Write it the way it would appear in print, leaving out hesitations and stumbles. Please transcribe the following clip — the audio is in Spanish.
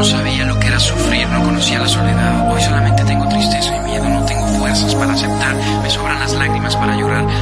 no sabía lo que era sufrir, no conocía la soledad. Hoy solamente tengo tristeza y miedo, no tengo fuerzas para aceptar. Me sobran las lágrimas para llorar.